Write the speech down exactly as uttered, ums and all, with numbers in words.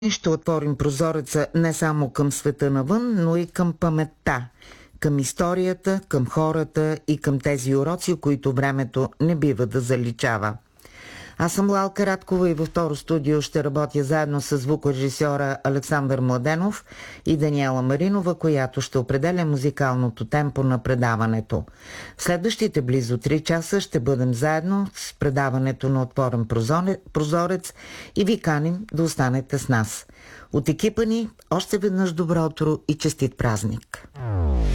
Ще отворим прозореца не само към света навън, но и към паметта, към историята, към хората и към тези уроци, които времето не бива да заличава. Аз съм Лалка Радкова и във второ студио ще работя заедно с звукорежисьора Александър Младенов и Даниела Маринова, която ще определя музикалното темпо на предаването. В следващите близо три часа ще бъдем заедно с предаването на Отворен прозорец и ви каним да останете с нас. От екипа ни още веднъж добро утро и честит празник!